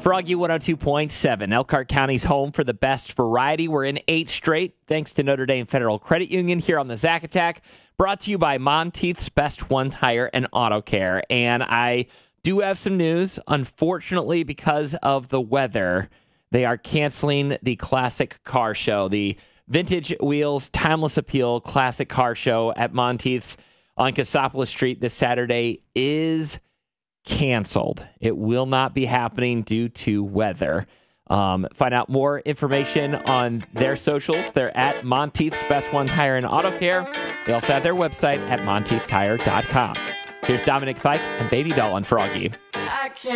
Froggy 102.7, Elkhart County's home for the best variety. We're in 8 straight, thanks to Notre Dame Federal Credit Union here on the Zack Attack, brought to you by Monteith's Best One Tire and Auto Care. And I do have some news. Unfortunately, because of the weather, they are canceling the Classic Car Show, the Vintage Wheels Timeless Appeal Classic Car Show at Monteith's on Cassopolis Street this Saturday is canceled. It will not be happening due to weather. Find out more information on their socials. They're at Monteith's Best One Tire and Auto Care. They also have their website at monteithtire.com. Here's Dominic Fike and Baby Doll on Froggy.